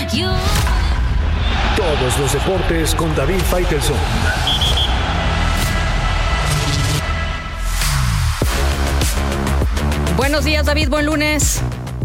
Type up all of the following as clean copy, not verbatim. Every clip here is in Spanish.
Todos los deportes con David Faitelson. Buenos días, David, buen lunes.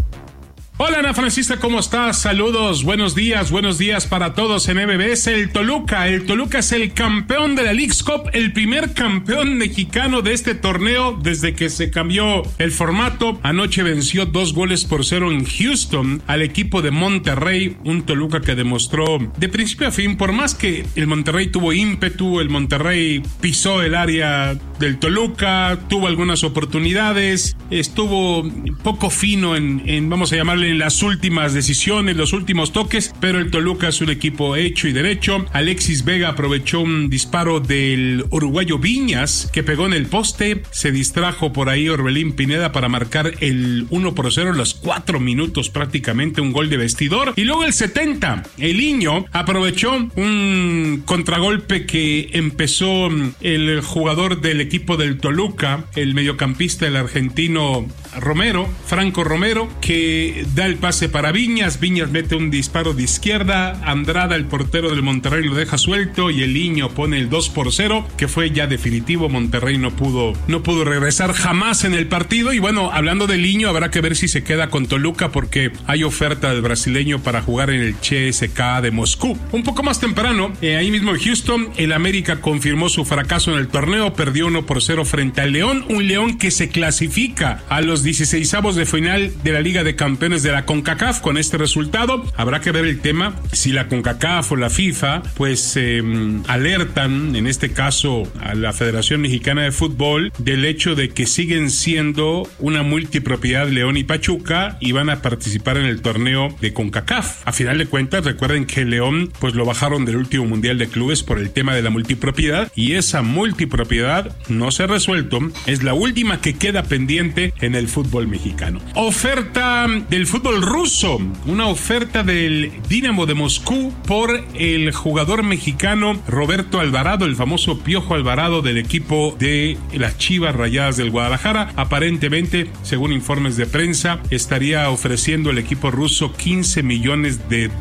Hola, Ana Francisca, ¿cómo estás? Saludos, buenos días para todos en MBS. El Toluca es el campeón de la Leagues Cup, el primer campeón mexicano de este torneo desde que se cambió el formato. Anoche venció 2-0 en Houston al equipo de Monterrey, un Toluca que demostró de principio a fin, por más que el Monterrey tuvo ímpetu, el Monterrey pisó el área del Toluca, tuvo algunas oportunidades, estuvo poco fino en vamos a llamarle, en las últimas decisiones, los últimos toques, pero el Toluca es un equipo hecho y derecho. Alexis Vega aprovechó un disparo del uruguayo Viñas que pegó en el poste, se distrajo por ahí Orbelín Pineda para marcar el 1-0 a los 4 minutos prácticamente, un gol de vestidor. Y luego el 70, el Iño aprovechó un contragolpe que empezó el jugador del equipo del Toluca, el mediocampista, el argentino Franco Romero, que da el pase para Viñas mete un disparo de izquierda, Andrada, el portero del Monterrey, lo deja suelto y el Iño pone el 2-0, que fue ya definitivo. Monterrey no pudo regresar jamás en el partido. Y bueno, hablando del Iño, habrá que ver si se queda con Toluca, porque hay oferta del brasileño para jugar en el CSKA de Moscú. Un poco más temprano, ahí mismo en Houston, el América confirmó su fracaso en el torneo, perdió 1-0 frente al León, un León que se clasifica a los 16avos de final de la Liga de Campeones de la CONCACAF. Con este resultado habrá que ver el tema si la CONCACAF o la FIFA pues alertan, en este caso a la Federación Mexicana de Fútbol, del hecho de que siguen siendo una multipropiedad León y Pachuca y van a participar en el torneo de CONCACAF. A final de cuentas, recuerden que León pues lo bajaron del último Mundial de Clubes por el tema de la multipropiedad, y esa multipropiedad no se ha resuelto, es la última que queda pendiente en el fútbol mexicano. Oferta del fútbol ruso, una oferta del Dinamo de Moscú por el jugador mexicano Roberto Alvarado, el famoso Piojo Alvarado del equipo de las Chivas Rayadas del Guadalajara. Aparentemente, según informes de prensa, estaría ofreciendo el equipo ruso $15 millones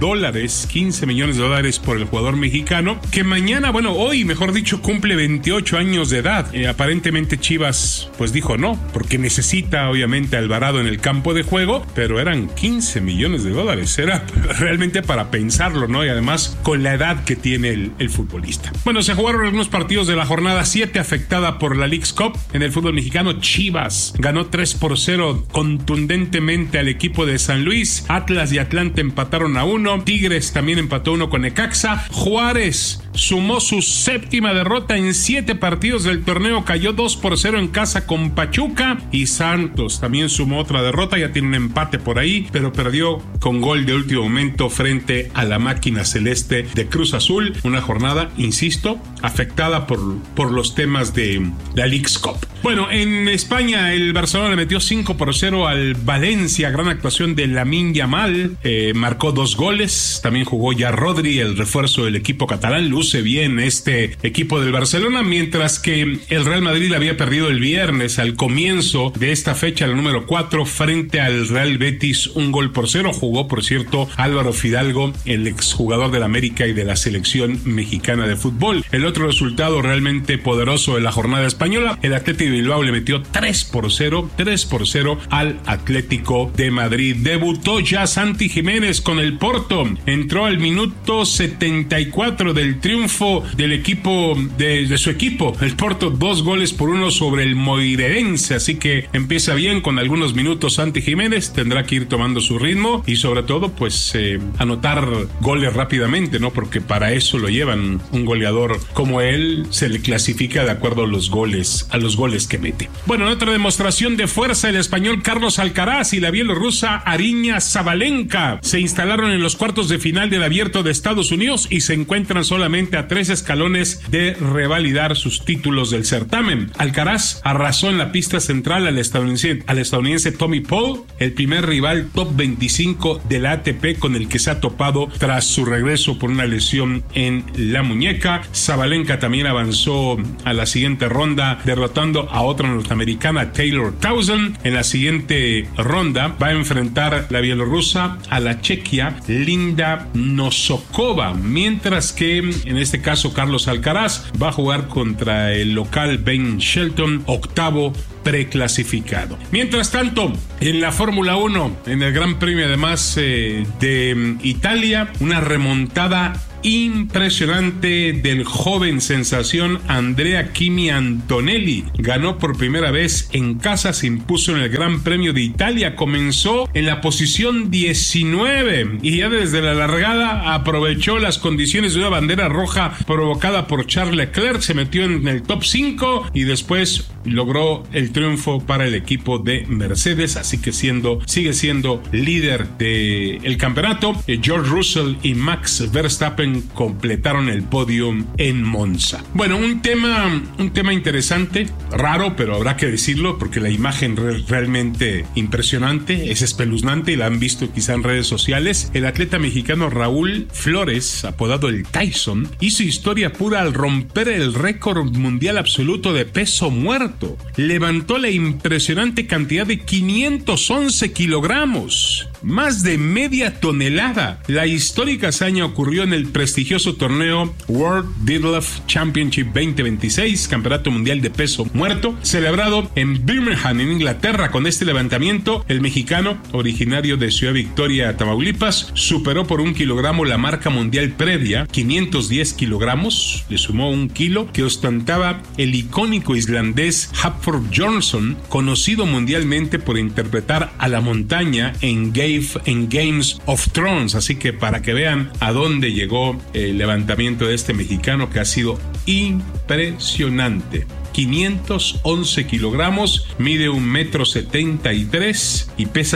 por el jugador mexicano, que hoy cumple 28 años de edad. Aparentemente Chivas pues dijo no, porque necesita obviamente a Alvarado en el campo de juego, pero eran $15 millones. Era realmente para pensarlo, ¿no? Y además con la edad que tiene el futbolista. Bueno, se jugaron algunos partidos de la jornada 7 afectada por la Leagues Cup. En el fútbol mexicano, Chivas ganó 3-0 contundentemente al equipo de San Luis. Atlas y Atlante empataron a 1. Tigres también empató 1 con Necaxa. Juárez sumó su 7ª derrota en 7 partidos del torneo, cayó 2-0 en casa con Pachuca. Y Santos también sumó otra derrota, ya tiene un empate por ahí, pero perdió con gol de último momento frente a la máquina celeste de Cruz Azul. Una jornada, insisto, afectada por los temas de la Leagues Cup. Bueno, en España el Barcelona le metió 5-0 al Valencia, gran actuación de Lamine Yamal, marcó 2 goles, también jugó ya Rodri, el refuerzo del equipo catalán. Luce bien este equipo del Barcelona, mientras que el Real Madrid había perdido el viernes al comienzo de esta fecha, la número 4, frente al Real Betis, 1-0. Jugó, por cierto, Álvaro Fidalgo, el exjugador del América y de la selección mexicana de fútbol. El otro resultado realmente poderoso de la jornada española, el Athletic de Bilbao le metió 3-0 al Atlético de Madrid. Debutó ya Santi Jiménez con el Porto, entró al minuto 74 del triunfo del equipo de su equipo, el Porto, 2-1 sobre el Moreirense, así que empieza bien con algunos minutos Santi Jiménez, tendrá que ir tomando su ritmo y sobre todo pues anotar goles rápidamente, ¿no? Porque para eso lo llevan. Un goleador como él se le clasifica de acuerdo a los goles que mete. Bueno, en otra demostración de fuerza, el español Carlos Alcaraz y la bielorrusa Aryna Sabalenka se instalaron en los cuartos de final del Abierto de Estados Unidos y se encuentran solamente a 3 escalones de revalidar sus títulos del certamen. Alcaraz arrasó en la pista central al estadounidense Tommy Paul, el primer rival top 25 de la ATP con el que se ha topado tras su regreso por una lesión en la muñeca. Sabalenka también avanzó a la siguiente ronda derrotando a otra norteamericana, Taylor Townsend. En la siguiente ronda va a enfrentar la bielorrusa a la chequia Linda Nosokova, mientras que en este caso Carlos Alcaraz va a jugar contra el local Ben Shelton, octavo preclasificado. Mientras tanto, en la Fórmula 1, en el Gran Premio además de Italia, una remontada impresionante del joven sensación Andrea Kimi Antonelli. Ganó por primera vez en casa, se impuso en el Gran Premio de Italia, comenzó en la posición 19 y ya desde la largada aprovechó las condiciones de una bandera roja provocada por Charles Leclerc, se metió en el top 5 y después logró el triunfo para el equipo de Mercedes, así que sigue siendo líder del campeonato. George Russell y Max Verstappen completaron el podium en Monza. Bueno, un tema interesante, raro, pero habrá que decirlo porque la imagen realmente impresionante, es espeluznante y la han visto quizá en redes sociales. El atleta mexicano Raúl Flores, apodado el Tyson, hizo historia pura al romper el récord mundial absoluto de peso muerto. Levantó la impresionante cantidad de 511 kilogramos, más de media tonelada. La histórica hazaña ocurrió en el prestigioso torneo World Deadlift Championship 2026, campeonato mundial de peso muerto, celebrado en Birmingham, en Inglaterra. Con este levantamiento, el mexicano, originario de Ciudad Victoria, Tamaulipas, superó por 1 kilogramo la marca mundial previa, 510 kilogramos, le sumó 1 kilo, que ostentaba el icónico islandés Hafþór Johnson, conocido mundialmente por interpretar a la montaña en Games of Thrones. Así que para que vean a dónde llegó el levantamiento de este mexicano, que ha sido impresionante. 511 kilogramos, mide 1,73 m y pesa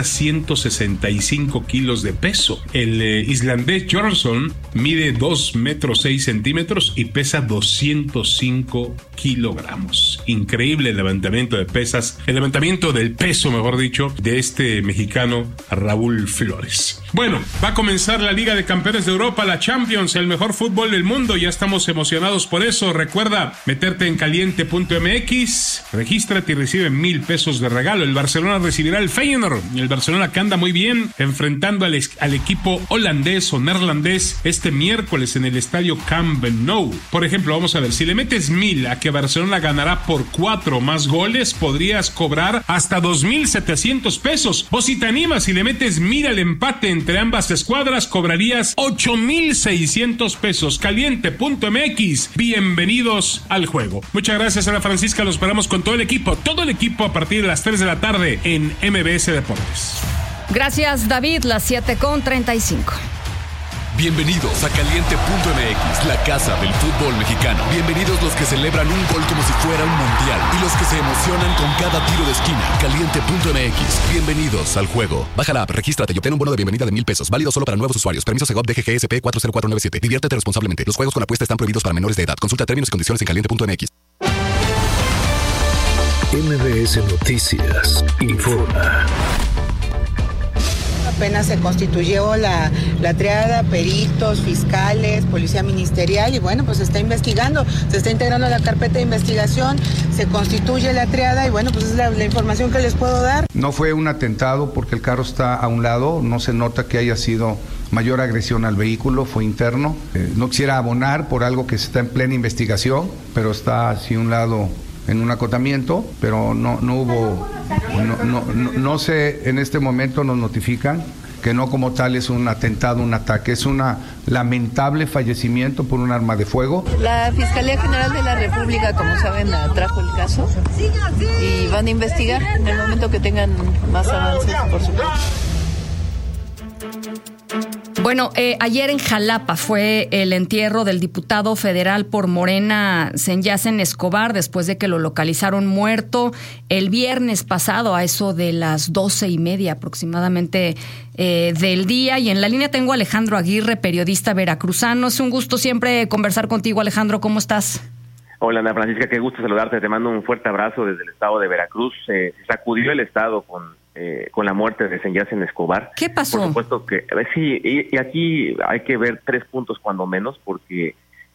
165 kilos de peso. El islandés Johnson mide 2,6 m y pesa 205 kilogramos. Increíble el levantamiento de pesas, el levantamiento del peso, mejor dicho, de este mexicano Raúl Flores. Bueno, va a comenzar la Liga de Campeones de Europa, la Champions, el mejor fútbol del mundo. Ya estamos emocionados por eso. Recuerda meterte en caliente.mx, regístrate y recibe 1,000 pesos de regalo. El Barcelona recibirá al Feyenoord. El Barcelona, que anda muy bien, enfrentando al equipo holandés o neerlandés este miércoles en el estadio Camp Nou. Por ejemplo, vamos a ver, si le metes 1,000 a que Barcelona ganará por 4 más goles, podrías cobrar hasta 2,700 pesos. O si te animas y le metes 1,000 al empate entre ambas escuadras, cobrarías 8,600 pesos. Caliente.mx, bienvenidos al juego. Muchas gracias, Ana Francisca, los esperamos con todo el equipo a partir de las 3 de la tarde en MBS Deportes. Gracias, David, las 7:35. Bienvenidos a Caliente.mx, la casa del fútbol mexicano. Bienvenidos los que celebran un gol como si fuera un mundial y los que se emocionan con cada tiro de esquina. Caliente.mx, bienvenidos al juego. Baja la app, regístrate y obtén un bono de bienvenida de 1,000 pesos. Válido solo para nuevos usuarios. Permiso Segov DGGSP 40497. Diviértete responsablemente. Los juegos con apuesta están prohibidos para menores de edad. Consulta términos y condiciones en Caliente.mx. MBS Noticias informa. Apenas se constituyó la triada, peritos, fiscales, policía ministerial y bueno, pues se está investigando, se está integrando a la carpeta de investigación, se constituye la triada y bueno, pues es la información que les puedo dar. No fue un atentado porque el carro está a un lado, no se nota que haya sido mayor agresión al vehículo, fue interno. No quisiera abonar por algo que está en plena investigación, pero está hacia un lado en un acotamiento, pero no hubo, no sé, en este momento nos notifican que no como tal es un atentado, un ataque, es un lamentable fallecimiento por un arma de fuego. La Fiscalía General de la República, como saben, trajo el caso y van a investigar en el momento que tengan más avances, por supuesto. Bueno, ayer en Jalapa fue el entierro del diputado federal por Morena, Sanyasen Escobar, después de que lo localizaron muerto el viernes pasado a eso de las 12:30 aproximadamente del día. Y en la línea tengo a Alejandro Aguirre, periodista veracruzano. Es un gusto siempre conversar contigo, Alejandro. ¿Cómo estás? Hola, Ana Francisca, qué gusto saludarte. Te mando un fuerte abrazo desde el estado de Veracruz. Se sacudió el estado con la muerte de Sanyasen Escobar. ¿Qué pasó? Por supuesto que sí, y aquí hay que ver 3 puntos cuando menos, porque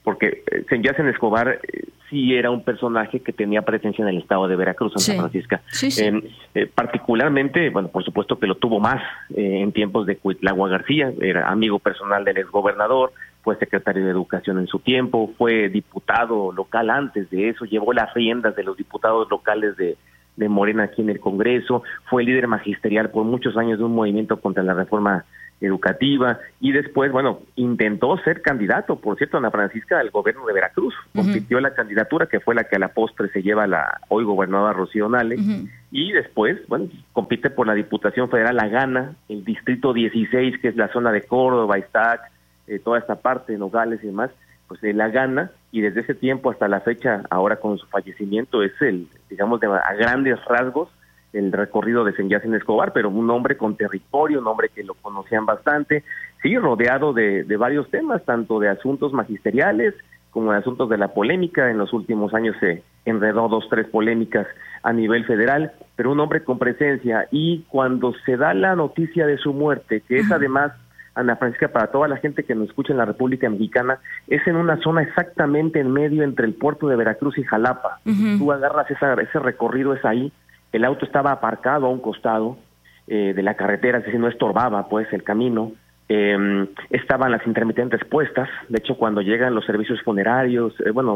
porque Senyassen Escobar sí era un personaje que tenía presencia en el estado de Veracruz, Ana Francisca. Particularmente, bueno, por supuesto que lo tuvo más en tiempos de Cuitlahua García, era amigo personal del exgobernador, fue secretario de Educación en su tiempo, fue diputado local antes de eso, llevó las riendas de los diputados locales de Morena aquí en el Congreso, fue líder magisterial por muchos años de un movimiento contra la reforma educativa, y después, bueno, intentó ser candidato, por cierto, Ana Francisca, al gobierno de Veracruz, compitió la candidatura que fue la que a la postre se lleva la hoy gobernadora Rocío Nale, y después, bueno, compite por la Diputación Federal, la gana, el Distrito 16, que es la zona de Córdoba, Iztac, toda esta parte, Nogales y demás, pues la gana, y desde ese tiempo hasta la fecha, ahora con su fallecimiento, es el, digamos, a grandes rasgos, el recorrido de Senyassen Escobar, pero un hombre con territorio, un hombre que lo conocían bastante, sí, rodeado de varios temas, tanto de asuntos magisteriales como de asuntos de la polémica. En los últimos años se enredó 2-3 polémicas a nivel federal, pero un hombre con presencia, y cuando se da la noticia de su muerte, que es además, Ana Francisca, para toda la gente que nos escucha en la República Mexicana, es en una zona exactamente en medio entre el puerto de Veracruz y Jalapa. Tú agarras ese recorrido, es ahí. El auto estaba aparcado a un costado de la carretera, es decir, no estorbaba pues el camino. Estaban las intermitentes puestas. De hecho, cuando llegan los servicios funerarios,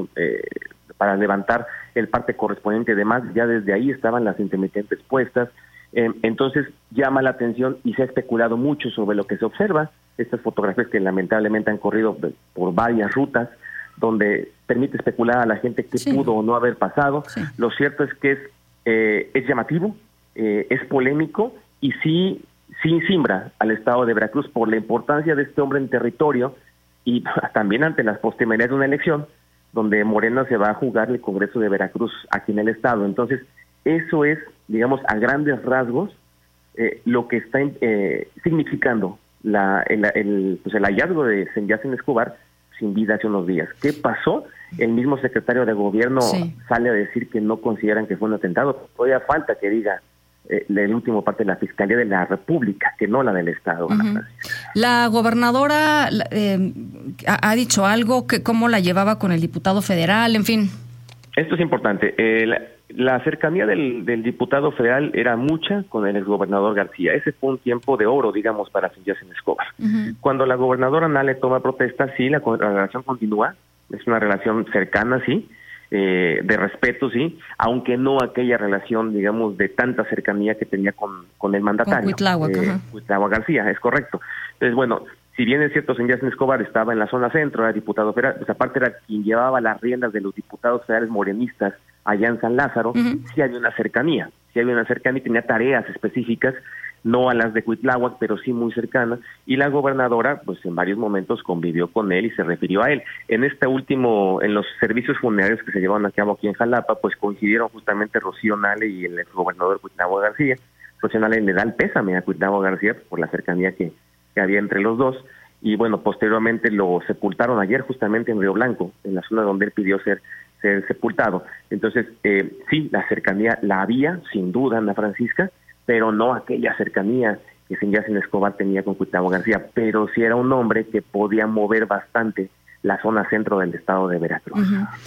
para levantar el parte correspondiente y demás, ya desde ahí estaban las intermitentes puestas. Entonces llama la atención y se ha especulado mucho sobre lo que se observa. Estas fotografías que lamentablemente han corrido por varias rutas, donde permite especular a la gente qué pudo o no haber pasado. Lo cierto es que es llamativo, es polémico, y sí simbra al estado de Veracruz por la importancia de este hombre en territorio, y también ante las postrimerías de una elección donde Morena se va a jugar el Congreso de Veracruz aquí en el estado. Entonces, eso es, digamos, a grandes rasgos lo que está significando el hallazgo de Senyassen Escobar sin vida hace unos días. ¿Qué pasó? El mismo secretario de Gobierno sale a decir que no consideran que fue un atentado. Todavía falta que diga el último parte de la Fiscalía de la República, que no la del Estado. La gobernadora ha dicho algo, que cómo la llevaba con el diputado federal, en fin. Esto es importante. La cercanía del diputado federal era mucha con el exgobernador García. Ese fue un tiempo de oro, digamos, para Senyassen Escobar. Cuando la gobernadora Nale toma protesta, sí, la relación continúa. Es una relación cercana, sí, de respeto, sí, aunque no aquella relación, digamos, de tanta cercanía que tenía con el mandatario. Cuitlahua García, es correcto. Entonces, bueno, si bien es cierto, Senyassen Escobar estaba en la zona centro, era diputado federal, pues aparte era quien llevaba las riendas de los diputados federales morenistas allá en San Lázaro, sí había una cercanía y tenía tareas específicas, no a las de Cuitlahua, pero sí muy cercana, y la gobernadora, pues en varios momentos convivió con él y se refirió a él. En los servicios funerarios que se llevaron a cabo aquí en Jalapa, pues coincidieron justamente Rocío Nale y el exgobernador Cuitlahua García. Rocío Nale le da el pésame a Cuitlahua García por la cercanía que había entre los dos, y bueno, posteriormente lo sepultaron ayer justamente en Río Blanco, en la zona donde él pidió ser sepultado. Entonces, sí, la cercanía la había, sin duda, Ana Francisca, pero no aquella cercanía que Senyassen Escobar tenía con Cuitlahua García, pero sí era un hombre que podía mover bastante la zona centro del estado de Veracruz.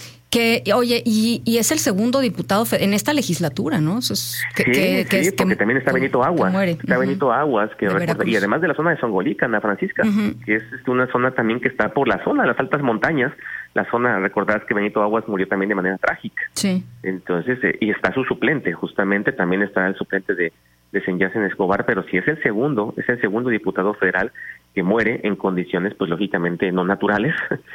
Oye, y es el segundo diputado en esta legislatura, ¿no? Eso es porque también está Benito Aguas. Está Benito Aguas, y además de la zona de Zongolica, Ana Francisca, que es una zona también que está por la zona de las altas montañas. La zona, recordarás que Benito Aguas murió también de manera trágica. Sí. Entonces, y está su suplente, justamente, también está el suplente de Senyassen Escobar, pero sí es el segundo diputado federal que muere en condiciones, pues lógicamente no naturales,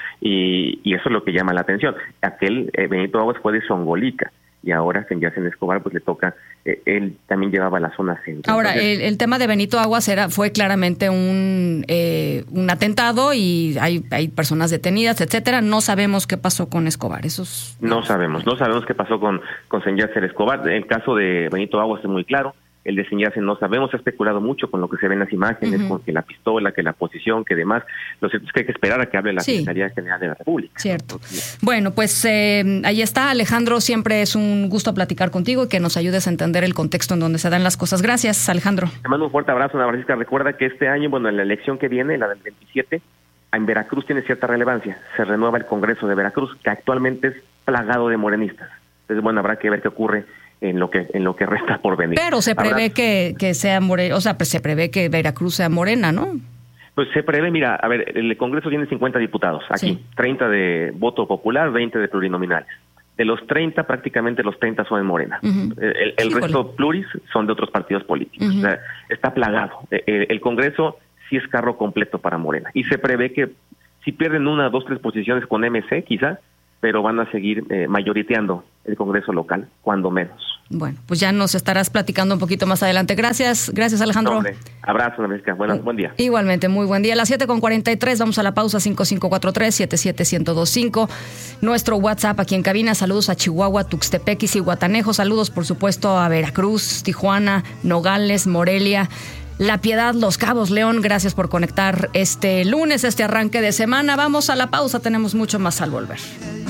y eso es lo que llama la atención. Aquel Benito Aguas fue de Zongolica, y ahora Senyassen Escobar pues le toca, él también llevaba la zona centro. Ahora, entonces, el tema de Benito Aguas fue claramente un atentado, y hay personas detenidas, etcétera. No sabemos qué pasó con Escobar. No sabemos qué pasó con Senyassen Escobar. El caso de Benito Aguas es muy claro. El de Senyassen no sabemos, se ha especulado mucho con lo que se ve en las imágenes, con que la pistola, que la posición, que demás. Lo cierto es que hay que esperar a que hable la Fiscalía General de la República. Cierto. Bueno, pues ahí está, Alejandro. Siempre es un gusto platicar contigo y que nos ayudes a entender el contexto en donde se dan las cosas. Gracias, Alejandro. Te mando un fuerte abrazo, Ana Francisca. Recuerda que este año, en la elección que viene, la del 27, en Veracruz tiene cierta relevancia. Se renueva el Congreso de Veracruz, que actualmente es plagado de morenistas. Entonces, bueno, habrá que ver qué ocurre en lo que resta por venir. Pero se prevé que sea Morena, o sea, pues se prevé que Veracruz sea Morena, ¿no? Pues se prevé, mira, a ver, el Congreso tiene 50 diputados aquí, sí. 30 de voto popular, 20 de plurinominales. De los 30, prácticamente los 30 son en Morena. El resto pluris son de otros partidos políticos. O sea, está plagado. El Congreso sí es carro completo para Morena. Y se prevé que si pierden 1, 2, 3 posiciones con MC, quizá, pero van a seguir mayoriteando el Congreso local, cuando menos. Bueno, pues ya nos estarás platicando un poquito más adelante. Gracias Alejandro. Hombre, abrazo, Jessica. Buen día. Igualmente, muy buen día. A las 7:43, vamos a la pausa. 5543-77125. Nuestro WhatsApp aquí en cabina. Saludos a Chihuahua, Tuxtepec y Guatanejo. Saludos, por supuesto, a Veracruz, Tijuana, Nogales, Morelia, La Piedad, Los Cabos, León. Gracias por conectar este lunes, este arranque de semana. Vamos a la pausa, tenemos mucho más al volver.